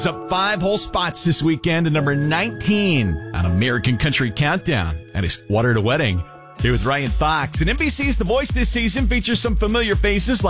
It's up 5 whole spots this weekend to number 19 on American Country Countdown. And it's Water to Wedding. Here with Ryan Fox. And NBC's The Voice this season features some familiar faces like